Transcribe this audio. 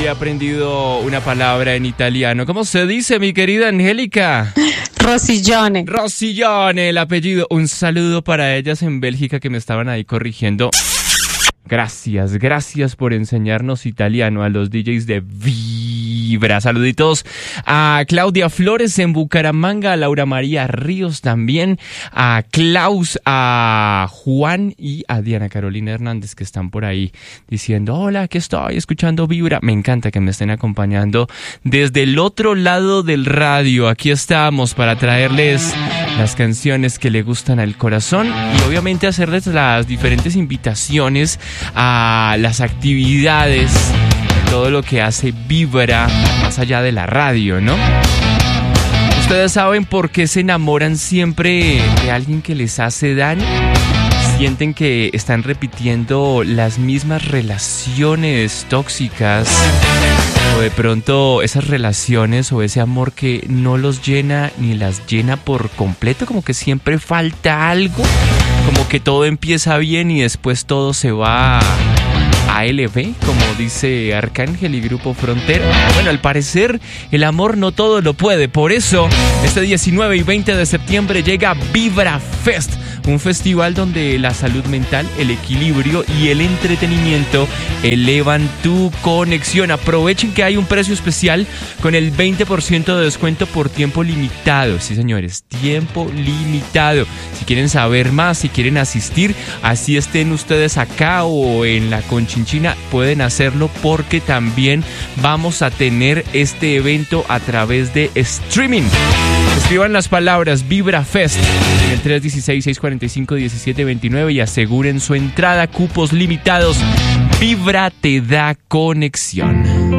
he aprendido una palabra en italiano. ¿Cómo se dice, mi querida Angélica? Rossillone. Rossillone, el apellido. Un saludo para ellas en Bélgica que me estaban ahí corrigiendo. Gracias por enseñarnos italiano a los DJs de Vibra. Saluditos a Claudia Flores en Bucaramanga, a Laura María Ríos también, a Klaus, a Juan y a Diana Carolina Hernández que están por ahí diciendo, hola, que estoy escuchando Vibra. Me encanta que me estén acompañando desde el otro lado del radio. Aquí estamos para traerles las canciones que le gustan al corazón y obviamente hacerles las diferentes invitaciones a las actividades, todo lo que hace Vibra más allá de la radio, ¿no? ¿Ustedes saben por qué se enamoran siempre de alguien que les hace daño? Sienten que están repitiendo las mismas relaciones tóxicas o de pronto esas relaciones o ese amor que no los llena ni las llena por completo, como que siempre falta algo, como que todo empieza bien y después todo se va a LV, como dice Arcángel y Grupo Frontera. Bueno, al parecer el amor no todo lo puede, por eso este 19 y 20 de septiembre llega Vibra Fest, un festival donde la salud mental, el equilibrio y el entretenimiento elevan tu conexión. Aprovechen que hay un precio especial con el 20% de descuento por tiempo limitado. Sí, señores, tiempo limitado. Si quieren saber más, si quieren asistir, así estén ustedes acá o en la Conchinchina, pueden hacerlo porque también vamos a tener este evento a través de streaming. Escriban las palabras Vibra Fest en el 316-645-1729 y aseguren su entrada, cupos limitados. Vibra te da conexión.